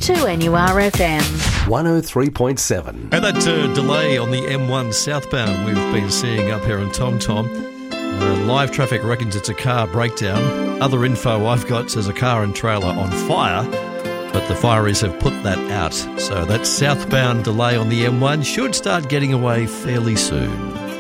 2NURFM 103.7. And that delay on the M1 southbound we've been seeing up here in Tom Tom. Live traffic reckons it's a car breakdown. Other info I've got says a car and trailer on fire, but the fireys have put that out. So that southbound delay on the M1 should start getting away fairly soon.